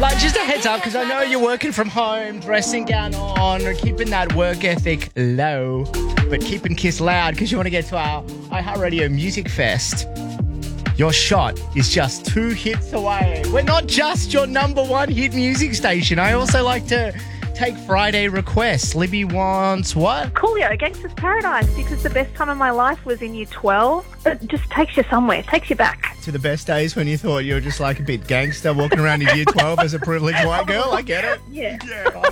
Like, just a heads up, because I know you're working from home, dressing gown on, or keeping that work ethic low, but keeping Kiss loud because you want to get to our iHeartRadio Music Fest. Your shot is just 2 hits away. We're not just your number 1 hit music station. I also like to take Friday requests. Libby wants what? Coolio, Gangster's Paradise, because the best time of my life was in year 12. It just takes you somewhere, takes you back. To the best days when you thought you were just like a bit gangster walking around in year 12 as a privileged white girl. I get it. Yeah. Yeah.